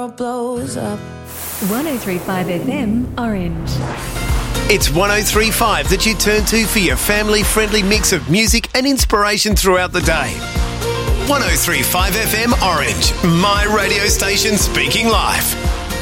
blows up. 103.5 FM Orange. It's 103.5 that you turn to for your family-friendly mix of music and inspiration throughout the day. 103.5 FM Orange, my radio station speaking live.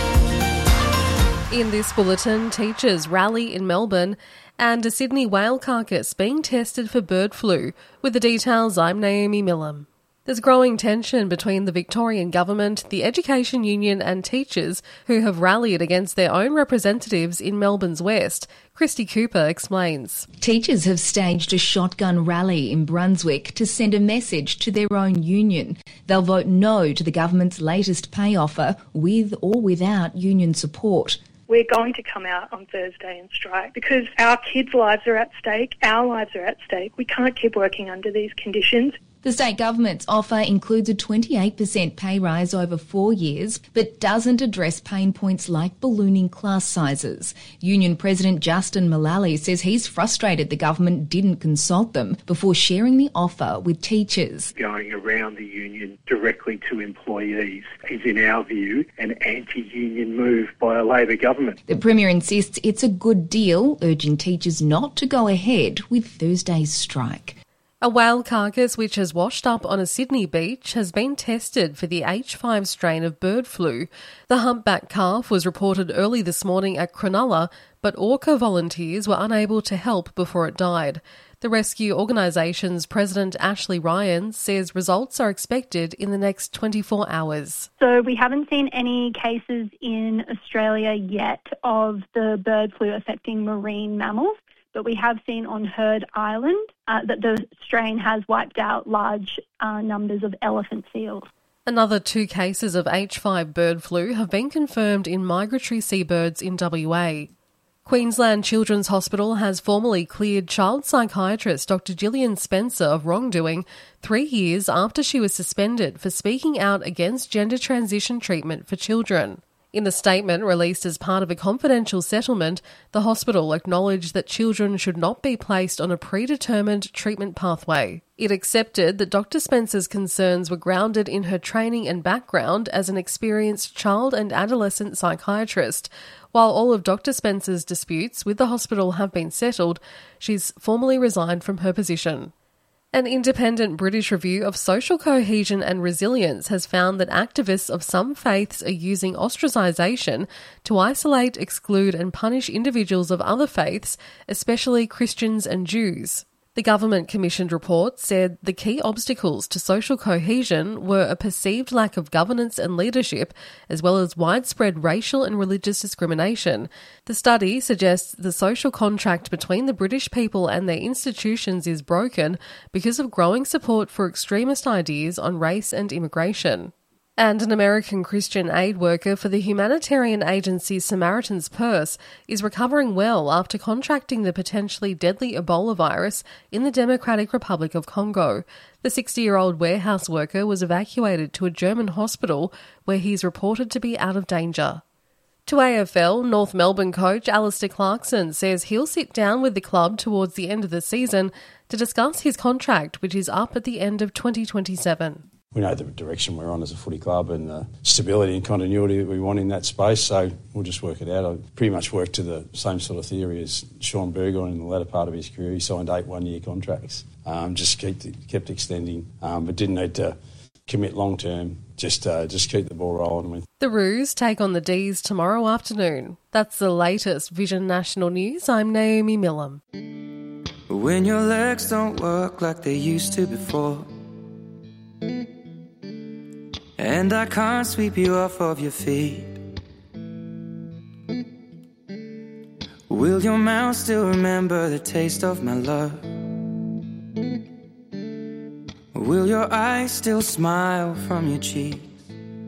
In this bulletin, teachers rally in Melbourne and a Sydney whale carcass being tested for bird flu. With the details, I'm Naomi Millam. There's growing tension between the Victorian Government, the Education Union and teachers who have rallied against their own representatives in Melbourne's West. Christy Cooper explains. Teachers have staged a shotgun rally in Brunswick to send a message to their own union. They'll vote no to the government's latest pay offer, with or without union support. We're going to come out on Thursday and strike because our kids' lives are at stake, our lives are at stake. We can't keep working under these conditions. The state government's offer includes a 28% pay rise over 4 years, but doesn't address pain points like ballooning class sizes. Union President Justin Mullally says he's frustrated the government didn't consult them before sharing the offer with teachers. Going around the union directly to employees is, in our view, an anti-union move by a Labor government. The Premier insists it's a good deal, urging teachers not to go ahead with Thursday's strike. A whale carcass which has washed up on a Sydney beach has been tested for the H5 strain of bird flu. The humpback calf was reported early this morning at Cronulla, but orca volunteers were unable to help before it died. The rescue organisation's President Ashley Ryan says results are expected in the next 24 hours. So we haven't seen any cases in Australia yet of the bird flu affecting marine mammals. But we have seen on Heard Island that the strain has wiped out large numbers of elephant seals. Another 2 cases of H5 bird flu have been confirmed in migratory seabirds in WA. Queensland Children's Hospital has formally cleared child psychiatrist Dr. Gillian Spencer of wrongdoing 3 years after she was suspended for speaking out against gender transition treatment for children. In a statement released as part of a confidential settlement, the hospital acknowledged that children should not be placed on a predetermined treatment pathway. It accepted that Dr. Spencer's concerns were grounded in her training and background as an experienced child and adolescent psychiatrist. While all of Dr. Spencer's disputes with the hospital have been settled, she's formally resigned from her position. An independent British review of social cohesion and resilience has found that activists of some faiths are using ostracisation to isolate, exclude and punish individuals of other faiths, especially Christians and Jews. The government-commissioned report said the key obstacles to social cohesion were a perceived lack of governance and leadership, as well as widespread racial and religious discrimination. The study suggests the social contract between the British people and their institutions is broken because of growing support for extremist ideas on race and immigration. And an American Christian aid worker for the humanitarian agency Samaritan's Purse is recovering well after contracting the potentially deadly Ebola virus in the Democratic Republic of Congo. The 60-year-old warehouse worker was evacuated to a German hospital where he's reported to be out of danger. To AFL, North Melbourne coach Alistair Clarkson says he'll sit down with the club towards the end of the season to discuss his contract, which is up at the end of 2027. We know the direction we're on as a footy club and the stability and continuity that we want in that space, so we'll just work it out. I pretty much worked to the same sort of theory as Sean Burgoyne in the latter part of his career. He signed 8 one-year contracts, just kept extending, but didn't need to commit long-term, just keep the ball rolling with. The Roos take on the D's tomorrow afternoon. That's the latest Vision National News. I'm Naomi Millam. When your legs don't work like they used to before, and I can't sweep you off of your feet, will your mouth still remember the taste of my love? Will your eyes still smile from your cheek?